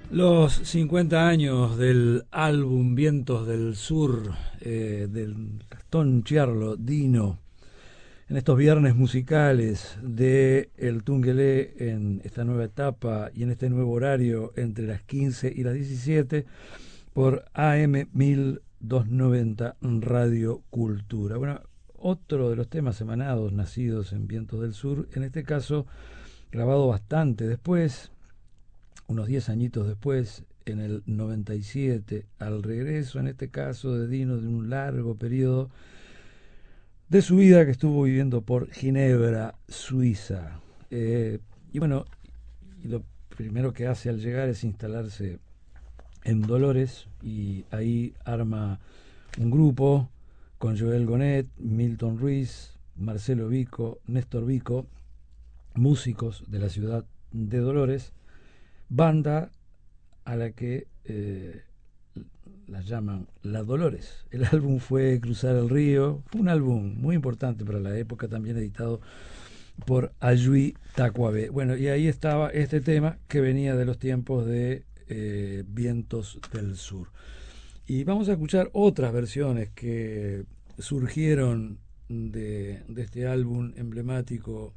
Los 50 años del álbum Vientos del Sur, del Gastón Chiarlo, Dino, en estos viernes musicales de El Tungelé, en esta nueva etapa y en este nuevo horario entre las 15 y las 17 por AM 1290 Radio Cultura. Bueno, otro de los temas emanados, nacidos en Vientos del Sur, en este caso grabado bastante después, unos 10 añitos después, en el 97, al regreso, en este caso, de Dino, de un largo periodo de su vida que estuvo viviendo por Ginebra, Suiza. Y bueno, y lo primero que hace al llegar es instalarse en Dolores y ahí arma un grupo con Joel Gonet, Milton Ruiz, Marcelo Vico, Néstor Vico, músicos de la ciudad de Dolores, banda a la que la llaman La Dolores. El álbum fue Cruzar el Río, fue un álbum muy importante para la época, también editado por Ayui Tacuabe. Bueno, y ahí estaba este tema que venía de los tiempos de Vientos del Sur. Y vamos a escuchar otras versiones que surgieron de este álbum emblemático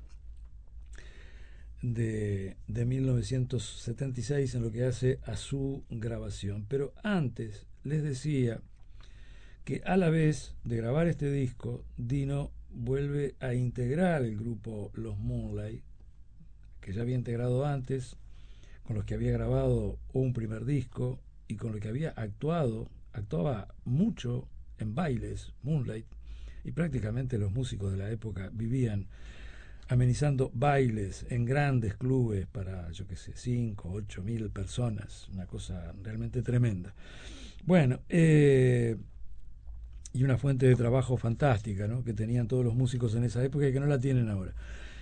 de 1976 en lo que hace a su grabación. Pero antes les decía que a la vez de grabar este disco, Dino vuelve a integrar el grupo Los Moonlight, que ya había integrado antes, con los que había grabado un primer disco y con los que había actuaba mucho en bailes, Moonlight, y prácticamente los músicos de la época vivían amenizando bailes en grandes clubes para, yo qué sé, 5, 8 mil personas, una cosa realmente tremenda. Bueno, y una fuente de trabajo fantástica, ¿no?, que tenían todos los músicos en esa época y que no la tienen ahora.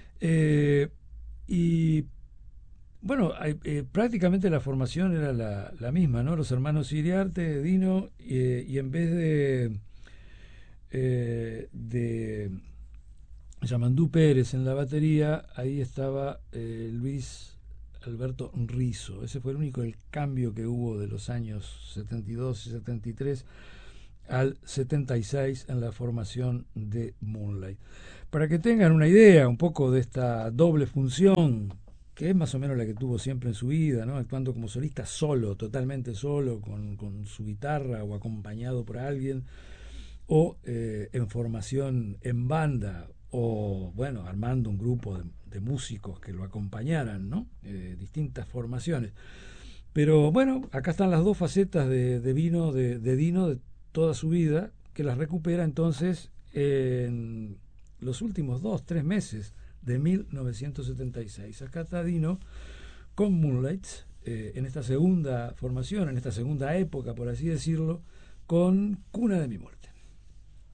Y bueno, prácticamente la formación era la misma, ¿no? Los hermanos Iriarte, Dino, y en vez de Yamandú Pérez en la batería, ahí estaba Luis Alberto Rizo. Ese fue el único el cambio que hubo de los años 72 y 73 al 76 en la formación de Moonlight. Para que tengan una idea un poco de esta doble función, que es más o menos la que tuvo siempre en su vida, ¿no?, actuando como solista solo, totalmente solo, con su guitarra o acompañado por alguien, o en formación en banda, o bueno, armando un grupo de músicos que lo acompañaran, ¿no? Distintas formaciones. Pero bueno, acá están las dos facetas de Dino de toda su vida, que las recupera entonces en los últimos 2, 3 meses de 1976. Acá está Dino con Moonlight, en esta segunda formación, en esta segunda época, por así decirlo, con Cuna de mi muerte.